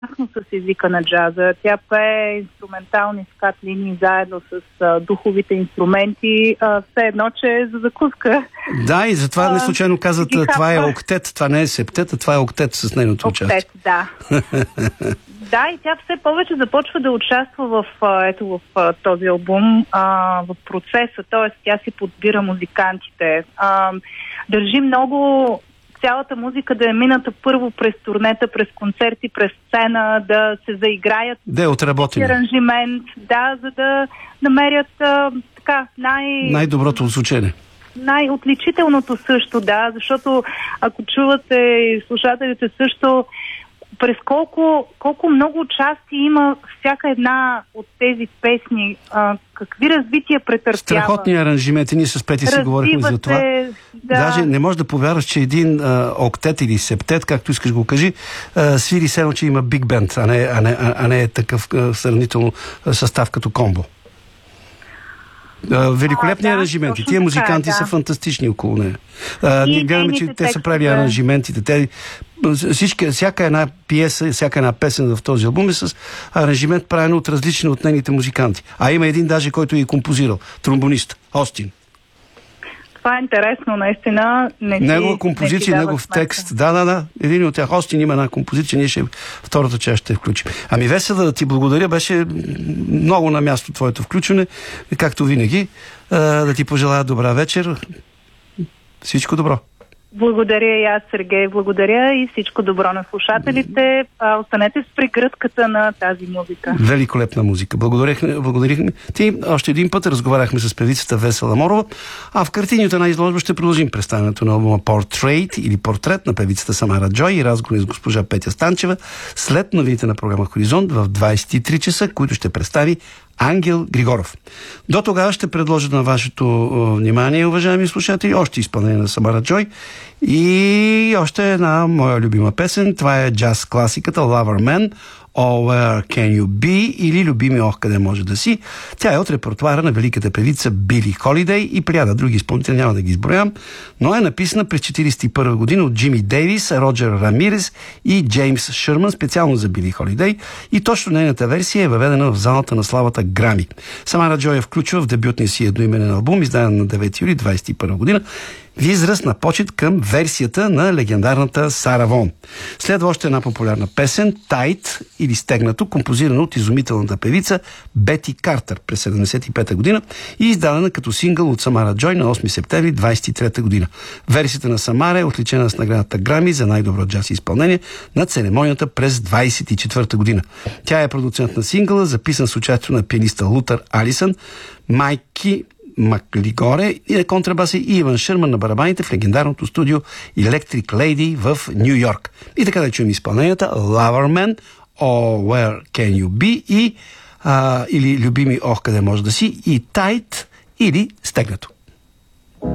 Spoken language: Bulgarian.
с езика на джаза. Тя пее инструментални скат линии заедно с духовите инструменти. Все едно, че е за закуска. Да, и затова не случайно казват, това е октет, това не е септет, а това е октет с нейното участие. Октет, да. Да, и тя все повече започва да участва в този албум, в процеса, т.е. тя си подбира музикантите. Държи много цялата музика да е мината първо през турнета, през концерти, през сцена, да се заиграят. Да е отработено. Аранжимент, да, за да намерят най-доброто звучене. Най-отличителното също, да, защото ако чувате и слушателите също, през колко много части има всяка една от тези песни, какви развития претърпява. Страхотни аранжименти, ние с Пети си говорихме за това. Да. Даже не можеш да повярваш, че един октет или септет, както искаш го кажи, свири все едно, че има биг бенд, а не такъв сравнително състав като комбо. Великолепни аранжименти. Тия музиканти са фантастични около нея. Ние гледаме, че те са правили аранжиментите. Всяка една пиеса, всяка една песен в този албум е с аранжимент правен от различни от нейните музиканти. А има един даже, който е композирал. Тромбонист. Остин. Това е интересно, наистина. Негова композиция, негов текст. Да. Един от тях. Остин има една композиция, ние втората част ще включим. Ами, Весела, да ти благодаря. Беше много на място твоето включване. Както винаги. Да ти пожелая добра вечер. Всичко добро. Благодаря и аз, Сергей. Благодаря и всичко добро на слушателите. Останете с прегръдката на тази музика. Великолепна музика. Благодарихме ти. Още един път разговаряхме с певицата Весела Морова, а в картините на изложба ще продължим представянето на албума Portrait или Портрет на певицата Самара Джой и разговори с госпожа Петя Станчева след новините на програма Хоризонт в 23 часа, които ще представи Ангел Григоров. До тогава ще предложа на вашето внимание, уважаеми слушатели, още изпълнение на Самара Джой и още една моя любима песен. Това е джаз класиката Lover Man, Oh, Where Can You Be или Любими, ох, къде може да си. Тя е от репертуара на великата певица Били Холидей и прияда други изпълнители, няма да ги изброям, но е написана през 1941 година от Джими Дейвис, Роджер Рамирес и Джеймс Шърман, специално за Били Холидей, и точно нейната версия е въведена в залата на славата Грами. Самара Джой я включва в дебютния си едноименен албум, издаден на 9 юли 1921 година, в израз на почет към версията на легендарната Сара Вон. Следва още една популярна песен, Тайт или Стегнато, композирана от изумителната певица Бети Картер през 1975 година и издадена като сингъл от Самара Джой на 8 септември 1923 година. Версията на Самара е отличена с наградата Грами за най-добро джаз изпълнение на церемонията през 1924 година. Тя е продуцент на сингъла, записан с участието на пианиста Лутър Алисън, Майки Маклигоре и на контрабаса и Иван Шърман на барабаните в легендарното студио Electric Lady в Ню Йорк. И така да чуем изпълненията Lover Man, Oh, Where Can You Be или Любими, ох, къде може да си, и Tight или Стегнато.